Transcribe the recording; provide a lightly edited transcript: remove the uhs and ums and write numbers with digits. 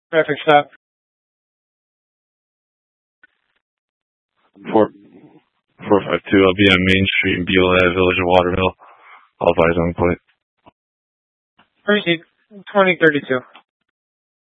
Traffic stop. 452. I'll be on Main Street in Beulah, Village of Waterville. All eyes on the plate. Proceed. 2032.